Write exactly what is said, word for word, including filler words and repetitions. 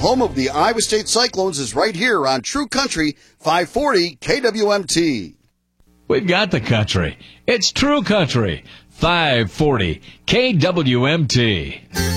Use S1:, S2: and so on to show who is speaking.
S1: home of the Iowa State Cyclones, is right here on True Country five forty K W M T.
S2: We've got the country. It's True Country five forty K W M T.